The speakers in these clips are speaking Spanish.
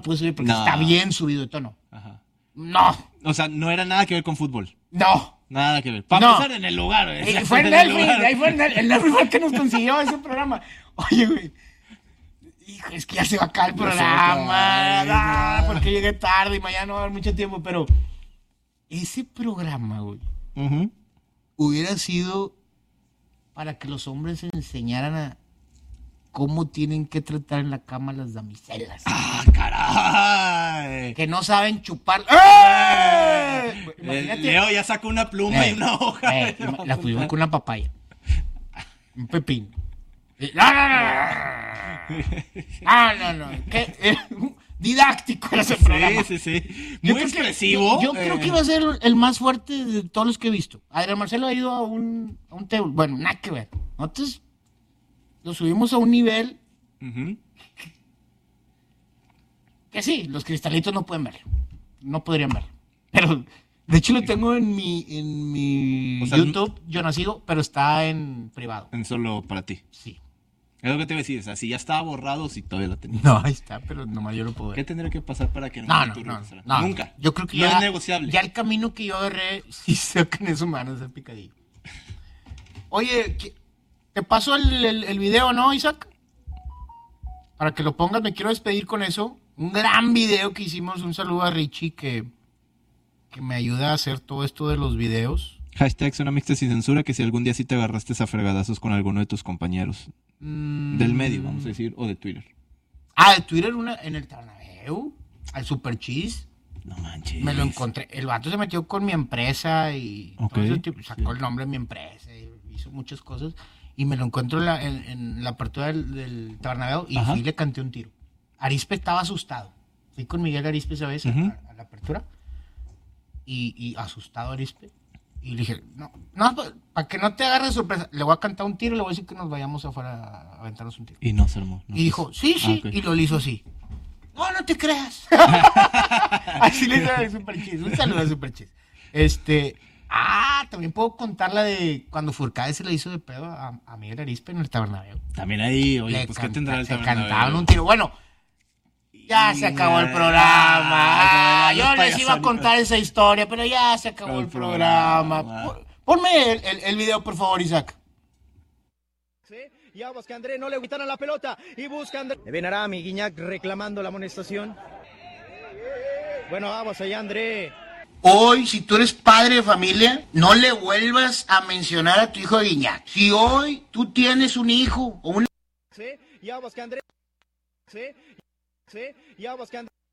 pude subir porque está bien subido de tono. Ajá. No. O sea, no era nada que ver con fútbol. No. Nada que ver. Para empezar en el lugar. Fue el Nelfi, ahí fue el Nelfi fue el que nos consiguió ese programa. Oye, güey. Hijo, es que ya se va a acabar el programa. Porque llegué tarde y mañana no va a haber mucho tiempo. Pero ese programa, güey, hubiera sido para que los hombres se enseñaran a cómo tienen que tratar en la cama a las damiselas. ¡Ah, caray! Que no saben chupar. Leo ya sacó una pluma y una hoja. La pusimos con una papaya. Un pepino. No. ¿Qué? Didáctico ese programa. Sí. Muy expresivo. Yo creo que iba a ser el más fuerte de todos los que he visto. Adrián Marcelo ha ido a un table. Bueno, nada que ver. Entonces, lo subimos a un nivel que sí, los cristalitos no pueden verlo. No podrían verlo. Pero, de hecho, lo tengo en mi YouTube. Yo no sigo, pero está en privado. En solo para ti. Sí. Es lo que te voy a decir, o sea, si ya estaba borrado, si todavía lo tenía. No, ahí está, pero nomás yo lo puedo ver. ¿Qué tendría que pasar para que no, nunca? Yo creo que no ya es negociable. Ya el camino que yo agarré, sí sé que es humano ese picadillo. Oye, te paso el video, ¿no, Isaac? Para que lo pongas, me quiero despedir con eso. Un gran video que hicimos, un saludo a Richie que me ayuda a hacer todo esto de los videos. Hashtag Zona Mixta Sin Censura, que si algún día sí te agarraste a fregadazos con alguno de tus compañeros. Del medio, vamos a decir, o de Twitter. De Twitter en el Bernabéu, al Super Cheese. No manches. Me lo encontré. El vato se metió con mi empresa y todo ese tipo, sacó el nombre de mi empresa y hizo muchas cosas. Y me lo encuentro en la apertura del Bernabéu y fui y le canté un tiro. Arispe estaba asustado. Fui con Miguel Arispe esa vez a la apertura y asustado Arispe. Y le dije, no, para que no te agarre de sorpresa, le voy a cantar un tiro y le voy a decir que nos vayamos afuera a aventarnos un tiro. Y no se armó. Y dijo, sí, y lo hizo así. No te creas. Así le hizo al Super Cheese. Un saludo al Super Cheese. También puedo contar la de cuando Furcade se le hizo de pedo a Miguel Arispe en el Bernabéu. También ahí, oye, pues ¿qué tendrá el Bernabéu? Se cantaban un tiro. Bueno, ya se acabó el programa. Yo les iba a contar esa historia, pero ya se acabó el programa. Ponme el video, por favor, Isaac. Y aguas que André no le quitaron la pelota y busca André. Ven Arami, Guiñac reclamando la amonestación. Bueno, aguas allá, André. Hoy, si tú eres padre de familia, no le vuelvas a mencionar a tu hijo de Guiñac. Si hoy tú tienes un hijo o una... Sí, y aguas que André. Sí, y aguas que André.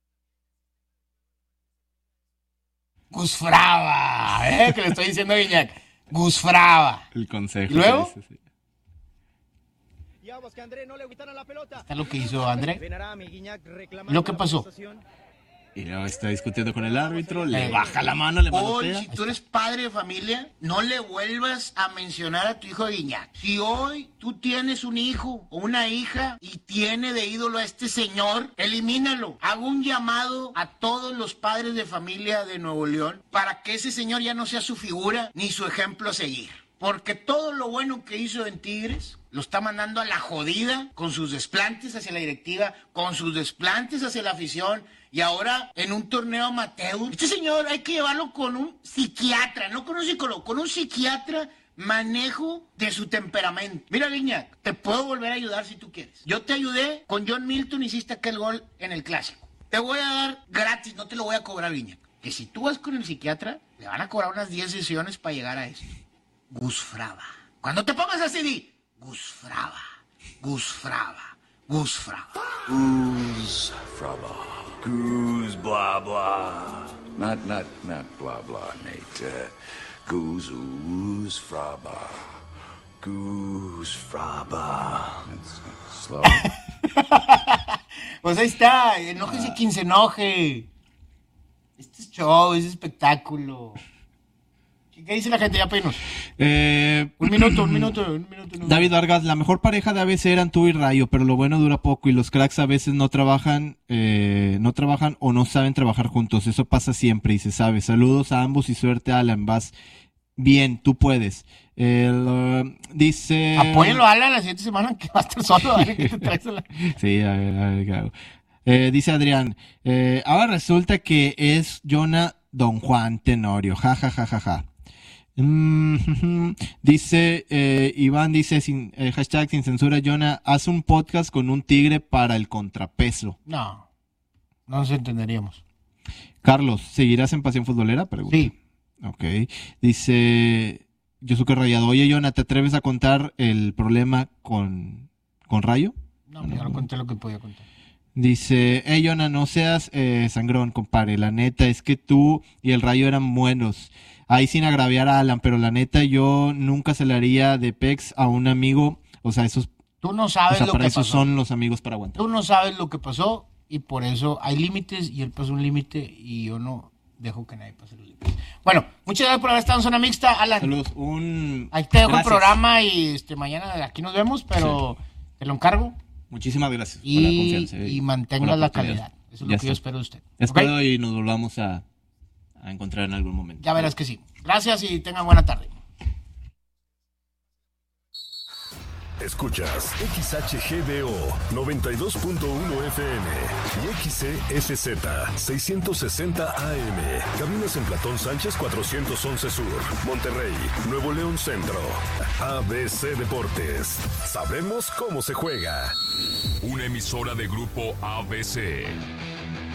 Gus Fraba, que le estoy diciendo a Guiñac. Gus Fraba. El consejo. ¿Y luego? Y aguas que André no le quitaron la pelota. Está lo que hizo André. Ven Arami, Guiñac reclamando ¿Lo que pasó? Y luego está discutiendo con el árbitro, le baja la mano, le manotea. Hoy, si tú eres padre de familia, no le vuelvas a mencionar a tu hijo de Guiñac. Si hoy tú tienes un hijo o una hija y tiene de ídolo a este señor, elimínalo. Hago un llamado a todos los padres de familia de Nuevo León para que ese señor ya no sea su figura ni su ejemplo a seguir. Porque todo lo bueno que hizo en Tigres lo está mandando a la jodida con sus desplantes hacia la directiva, con sus desplantes hacia la afición. Y ahora, en un torneo amateur, este señor hay que llevarlo con un psiquiatra, no con un psicólogo, con un psiquiatra, manejo de su temperamento. Mira, Guiñac, te puedo volver a ayudar si tú quieres. Yo te ayudé, con John Milton hiciste aquel gol en el Clásico. Te voy a dar gratis, no te lo voy a cobrar, Guiñac. Que si tú vas con el psiquiatra, le van a cobrar unas 10 sesiones para llegar a esto. Gus Fraba. Cuando te pongas así, di, Gus Fraba, Gus Fraba, Gus Fraba. Gus Fraba. Goose blah blah. Not blah blah, Nate. Goose fraba. Goose fraba. Slow. Pues ahí está, enójese quien se enoje. Este es show, es espectáculo. ¿Qué dice la gente? Ya penos. Un minuto. David Vargas, la mejor pareja de ABC eran tú y Rayo, pero lo bueno dura poco y los cracks a veces no trabajan o no saben trabajar juntos. Eso pasa siempre y se sabe. Saludos a ambos y suerte, Alan. Vas bien, tú puedes. Dice... Apóyenlo, Alan, la siguiente semana que va a estar solo. A ver qué te traes. Sí, a ver qué hago. Dice Adrián, ahora resulta que es Jonah Don Juan Tenorio, ja, ja, ja, ja, ja. Dice, Iván dice, hashtag sin censura, Jonah, haz un podcast con un tigre para el contrapeso. No nos entenderíamos. Carlos, ¿seguirás en Pasión Futbolera? Pregunta. Sí. Ok. Dice Yosuke Rayado, oye, Jonah, ¿te atreves a contar el problema con Rayo? No, ya lo conté lo que podía contar. Dice, Jonah, no seas sangrón, compadre. La neta es que tú y el Rayo eran buenos. Ahí sin agraviar a Alan, pero la neta yo nunca se le haría de pex a un amigo. O sea, esos... Tú no sabes lo que pasó. Para eso son los amigos para aguantar. Tú no sabes lo que pasó y por eso hay límites y él pasó un límite y yo no dejo que nadie pase los límites. Bueno, muchas gracias por haber estado en Zona Mixta, Alan. Saludos. Ahí te dejo el programa y mañana aquí nos vemos, pero sí, te lo encargo. Muchísimas gracias por la confianza. Y mantenga la calidad. Eso es lo que yo espero de usted. Espero ¿okay? Y nos volvamos a encontrar en algún momento. Ya verás que sí. Gracias y tengan buena tarde. Escuchas XHGDO 92.1 FM y XCSZ 660 AM. Cabinas en Platón Sánchez 411 Sur, Monterrey, Nuevo León Centro. ABC Deportes. Sabemos cómo se juega. Una emisora de Grupo ABC.